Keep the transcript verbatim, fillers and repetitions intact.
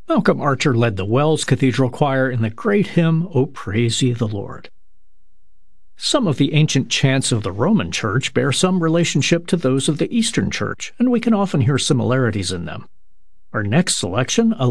Malcolm Archer led the Wells Cathedral Choir in the great hymn, O Praise Ye the Lord. Some of the ancient chants of the Roman Church bear some relationship to those of the Eastern Church, and we can often hear similarities in them. Our next selection, a